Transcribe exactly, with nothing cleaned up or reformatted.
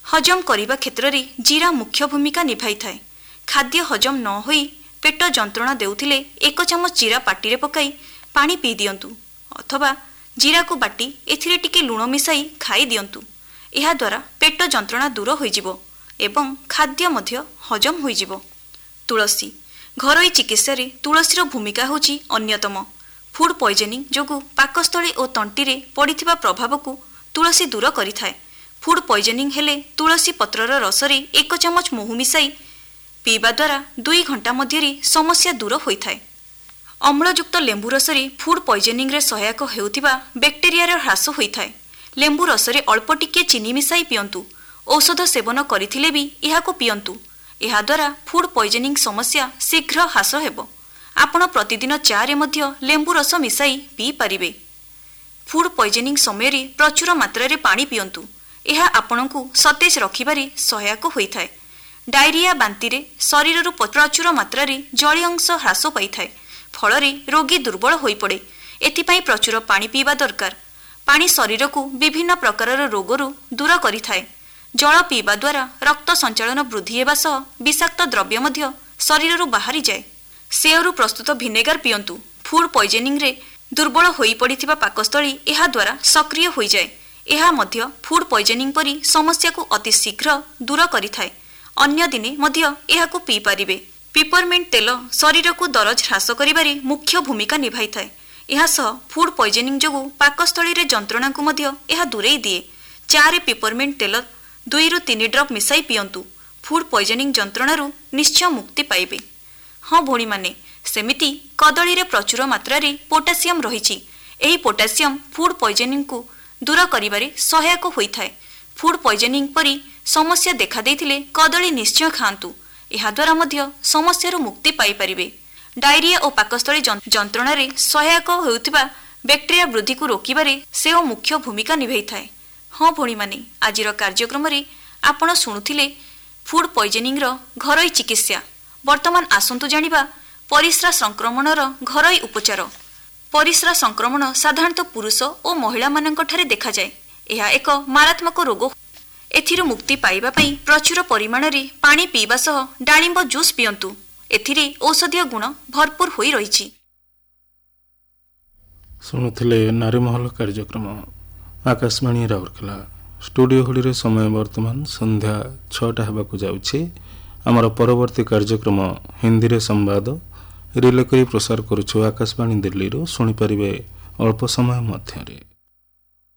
हजम करने क्षेत्र में जीरा मुख्य भूमिका निभाई थाए। खाद्य हजम न होई पेट जंत्रणा देउथिले एक चमच जीरा पाटी रे पकाई पानी पी दियंतु अथवा जीरा को बाटी एथिरे टिके लुण मिसाई खाई दियंतु। एहा द्वारा पेट जंत्रणा दूर होइजिबो एवं खाद्य मध्य हजम होइजिबो। तुलसी घरोई चिकित्सा रे तुलसीर भूमिका होची अन्यतम। फूड पॉइजनिंग जोगु पाकस्थली और तंटी रे पड़िथिबा प्रभाव को तुलसी दूर करिथाए। फूड पॉइजनिंग हेले तुलसी पत्रर रस रे एक चमच महू मिसाई पीवा द्वारा दुई घंटा मध्य समस्या दूर होता है। अम्लयुक्त लेंबू रस रे फूड पॉइजनिंग रे सहायक हेउथिबा बैक्टेरिया ह्रास होता है। लेंबू रस रे अल्प टिके चीनी मिसाई पियंतु। औषध सेवन करिथिले भी एहाको पियंतु। एहा द्वारा फूड पॉइजनिंग समस्या शीघ्र ह्रास हेबो। आपण प्रतिदिन चा रे मध्य लेंबू रस मिसाई पी पारिबे। फूड पॉइजनिंग समय रे प्रचुर मात्रा रे पानी पियंतु। एहा आपणकु सतेज रखिबारे सहायक होइथाय। डायरिया बांति रे शरीर रु प्रचुर मात्रा रे जलीय अंश ह्रास पाइथाय। फल रे रोगी दुर्बल होई पड़े। एथिपाई प्रचुर पानी पीवा दरकार। पानी शरीर को विभिन्न प्रकार रोग रु दूर करिथाय। जल पीवा द्वारा रक्त संचालन वृद्धि हेबा सह विषाक्त द्रव्य मध्य शरीर रु बाहरी जाए। सेवरु प्रस्तुत भिनेगार पियंतु। फूड पॉइजनिंग रे दुर्बल होई पड़िथिबा पाकस्थली एहा द्वारा सक्रिय होई जाए। एहा मध्य फूड पॉइजनिंग परी समस्या को अति शीघ्र दूर करिथाय। अन्य दिने मध्य एहाकु पी पारिबे। पिपरमेंट तेल शरीर को दरज ह्रास करिबारे मुख्य भूमिका निभाई थाए। एहा सह फूड पॉइजनिंग जोगु पाकस्थली रे जंत्रणा को मध्य एहा दूरेई दिए। चा रे पिपरमेंट तेल दुई रु तीन ड्रप मिसाई पियंतु। फूड पॉइजनिंग जंत्रणा रु निश्चय मुक्ति पाइबे। हाँ भौणी माने सेमिति कदली रे प्रचुर मात्रा रे पोटासियम रहिछि। एही पोटासियम फूड पॉइजनिंग को दूर करिबारे सहायक होइथाय। फूड पॉइजनिंग परी समस्या देखा देइथिले कदली निश्चय खांतु। एहा द्वारा मध्य समस्या रु मुक्ति पाई परिबे। डायरिया और पाकस्थली जंत्रणा रे सहायक होउथिबा बैक्टेरिया वृद्धि को रोकिबारे सेओ मुख्य भूमिका निभाई थाए। हाँ भौणी माने आजिर कार्यक्रम रे आपण सुनुथिले फूड पॉइजनिंग रो घरोई चिकित्सा। वर्तमान आसंतु जानिबा परिस्रा संक्रमणर घरोई उपचार। परिस्रा संक्रमण साधारणतः पुरुष और महिला मानक ठारे देखा जाए। यह एक मारात्मक रोग। एथिरु मुक्ति पाइबा पई प्रचुर परिमाण रे पानी पीवा सह डालिंब जूस पियंतु। एथिरे औषधीय गुण भरपूर होई रहिछि। सुनुथिले नारी महल कार्यक्रम आकाशवाणी राउरकेला। स्टूडियो होली रे समय वर्तमान संध्या छटा हेबाकु जाउछि। आमर परवर्ती कार्यक्रम हिंदी रे संवाद रिले करी प्रसार करुछु आकाशवाणी दिल्ली रो। सुनि परिबे अल्प समय मध्यरे।